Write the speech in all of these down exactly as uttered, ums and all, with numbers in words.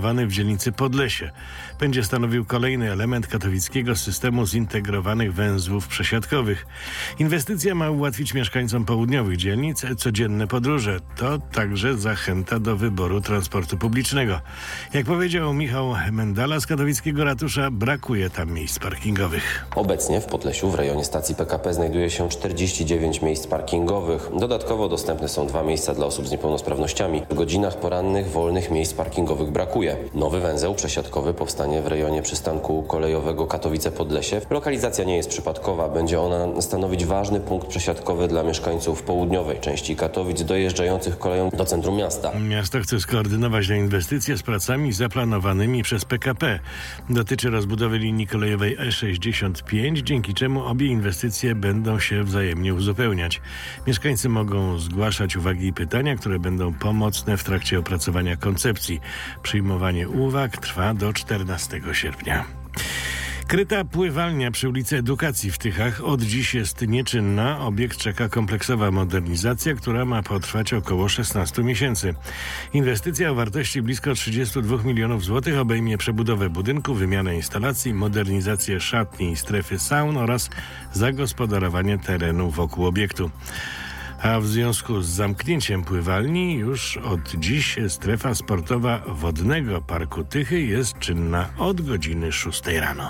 wybudowany w dzielnicy Podlesie. Będzie stanowił kolejny element katowickiego systemu zintegrowanych węzłów przesiadkowych. Inwestycja ma ułatwić mieszkańcom południowych dzielnic codzienne podróże. To także zachęta do wyboru transportu publicznego. Jak powiedział Michał Mendala z katowickiego ratusza, brakuje tam miejsc parkingowych. Obecnie w Podlesiu w rejonie stacji P K P znajduje się czterdzieści dziewięć miejsc parkingowych. Dodatkowo dostępne są dwa miejsca dla osób z niepełnosprawnościami. W godzinach porannych wolnych miejsc parkingowych brakuje. Nowy węzeł przesiadkowy powstanie w rejonie przystanku kolejowego Katowice-Podlesie. Lokalizacja nie jest przypadkowa. Będzie ona stanowić ważny punkt przesiadkowy dla mieszkańców południowej części Katowic dojeżdżających koleją do centrum miasta. Miasto chce skoordynować te inwestycje z pracami zaplanowanymi przez P K P. Dotyczy rozbudowy linii kolejowej E sześćdziesiąt pięć, dzięki czemu obie inwestycje będą się wzajemnie uzupełniać. Mieszkańcy mogą zgłaszać uwagi i pytania, które będą pomocne w trakcie opracowania koncepcji. Przyjmowanie uwag trwa do czternastego sierpnia. Kryta pływalnia przy ulicy Edukacji w Tychach od dziś jest nieczynna. Obiekt czeka kompleksowa modernizacja, która ma potrwać około szesnaście miesięcy. Inwestycja o wartości blisko trzydzieści dwa milionów złotych obejmie przebudowę budynku, wymianę instalacji, modernizację szatni i strefy saun oraz zagospodarowanie terenu wokół obiektu. A w związku z zamknięciem pływalni już od dziś strefa sportowa Wodnego Parku Tychy jest czynna od godziny szóstej rano.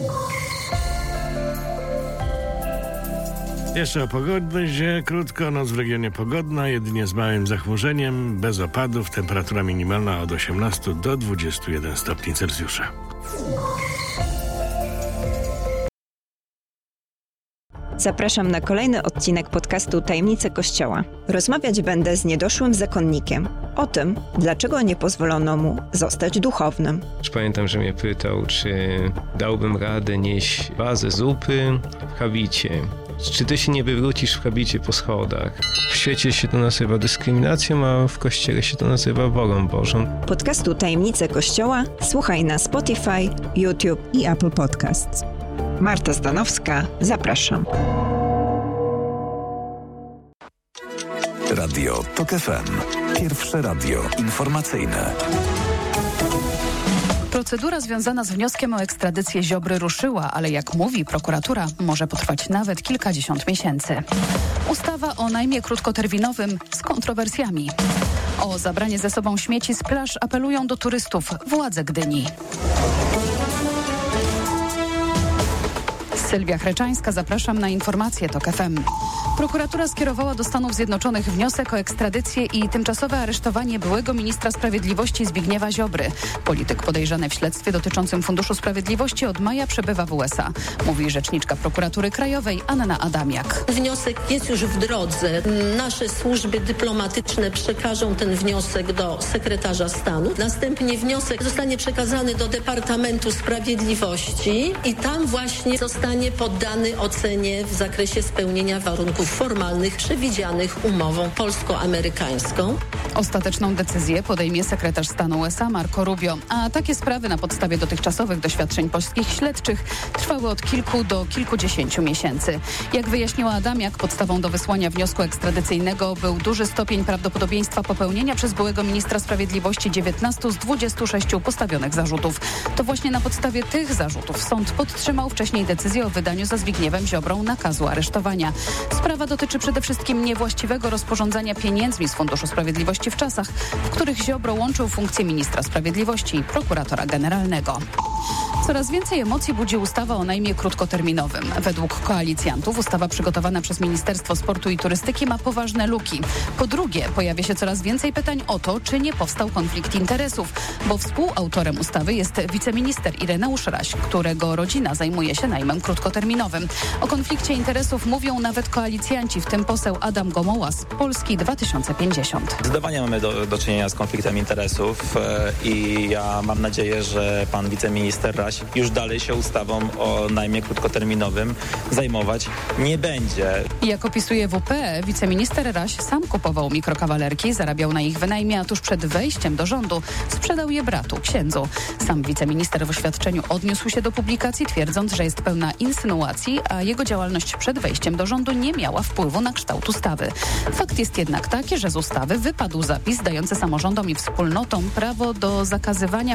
Jeszcze o pogodzie krótko. Noc w regionie pogodna, jedynie z małym zachmurzeniem, bez opadów. Temperatura minimalna od osiemnastu do dwudziestu jeden stopni Celsjusza. Zapraszam na kolejny odcinek podcastu Tajemnice Kościoła. Rozmawiać będę z niedoszłym zakonnikiem o tym, dlaczego nie pozwolono mu zostać duchownym. Pamiętam, że mnie pytał, czy dałbym radę nieść wazę zupy w habicie. Czy ty się nie wywrócisz w habicie po schodach? W świecie się to nazywa dyskryminacją, a w Kościele się to nazywa wolą Bożą. Podcastu Tajemnice Kościoła słuchaj na Spotify, YouTube i Apple Podcasts. Marta Stanowska, zapraszam. Radio TOK F M. Pierwsze radio informacyjne. Procedura związana z wnioskiem o ekstradycję Ziobry ruszyła, ale jak mówi prokuratura, może potrwać nawet kilkadziesiąt miesięcy. Ustawa o najmie krótkoterminowym z kontrowersjami. O zabranie ze sobą śmieci z plaż apelują do turystów władze Gdyni. Sylwia Chreczańska, zapraszam na informacje TOK F M. Prokuratura skierowała do Stanów Zjednoczonych wniosek o ekstradycję i tymczasowe aresztowanie byłego ministra sprawiedliwości Zbigniewa Ziobry. Polityk podejrzany w śledztwie dotyczącym Funduszu Sprawiedliwości od maja przebywa w U S A, mówi rzeczniczka Prokuratury Krajowej Anna Adamiak. Wniosek jest już w drodze. Nasze służby dyplomatyczne przekażą ten wniosek do sekretarza stanu. Następnie wniosek zostanie przekazany do Departamentu Sprawiedliwości i tam właśnie zostanie poddany ocenie w zakresie spełnienia warunków formalnych przewidzianych umową polsko-amerykańską. Ostateczną decyzję podejmie sekretarz stanu U S A Marco Rubio, a takie sprawy na podstawie dotychczasowych doświadczeń polskich śledczych trwały od kilku do kilkudziesięciu miesięcy. Jak wyjaśniła Adamiak, podstawą do wysłania wniosku ekstradycyjnego był duży stopień prawdopodobieństwa popełnienia przez byłego ministra sprawiedliwości dziewiętnastu z dwudziestu sześciu postawionych zarzutów. To właśnie na podstawie tych zarzutów sąd podtrzymał wcześniej decyzję o wydaniu za Zbigniewem Ziobrą nakazu aresztowania. Sprawa dotyczy przede wszystkim niewłaściwego rozporządzania pieniędzmi z Funduszu Sprawiedliwości w czasach, w których Ziobro łączył funkcję ministra sprawiedliwości i prokuratora generalnego. Coraz więcej emocji budzi ustawa o najmie krótkoterminowym. Według koalicjantów ustawa przygotowana przez Ministerstwo Sportu i Turystyki ma poważne luki. Po drugie, pojawia się coraz więcej pytań o to, czy nie powstał konflikt interesów, bo współautorem ustawy jest wiceminister Ireneusz Raś, którego rodzina zajmuje się najmem krótkoterminowym. O konflikcie interesów mówią nawet koalicjanci, w tym poseł Adam Gomoła z Polski dwa tysiące pięćdziesiąt. Zdecydowanie mamy do, do czynienia z konfliktem interesów e, i ja mam nadzieję, że pan wiceminister Raś już dalej się ustawą o najmie krótkoterminowym zajmować nie będzie. Jak opisuje W P, wiceminister Raś sam kupował mikrokawalerki, zarabiał na ich wynajmie, a tuż przed wejściem do rządu sprzedał je bratu, księdzu. Sam wiceminister w oświadczeniu odniósł się do publikacji, twierdząc, że jest pełna insynuacji, a jego działalność przed wejściem do rządu nie miała wpływu na kształt ustawy. Fakt jest jednak taki, że z ustawy wypadł zapis dający samorządom i wspólnotom prawo do zakazywania